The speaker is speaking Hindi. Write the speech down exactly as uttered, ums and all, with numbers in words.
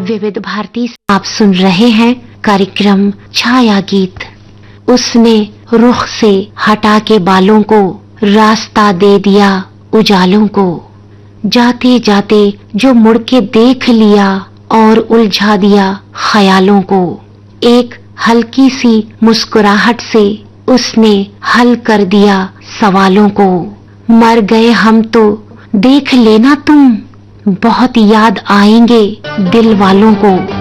विविध भारती आप सुन रहे हैं कार्यक्रम छाया गीत। उसने रुख से हटा के बालों को रास्ता दे दिया उजालों को, जाते जाते जो मुड़ के देख लिया और उलझा दिया ख्यालों को। एक हल्की सी मुस्कुराहट से उसने हल कर दिया सवालों को। मर गए हम तो देख लेना तुम, बहुत याद आएंगे दिल वालों को।